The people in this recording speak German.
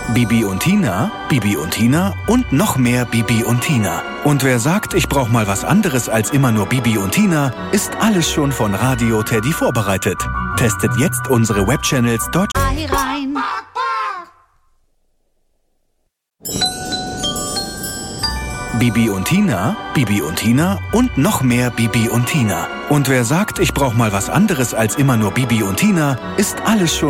Bibi und Tina und noch mehr Bibi und Tina. Und wer sagt, ich brauche mal was anderes als immer nur Bibi und Tina, ist alles schon von Radio Teddy vorbereitet. Testet jetzt unsere Webchannels Deutsch. Rein. Bibi und Tina und noch mehr Bibi und Tina. Und wer sagt, ich brauche mal was anderes als immer nur Bibi und Tina, ist alles schon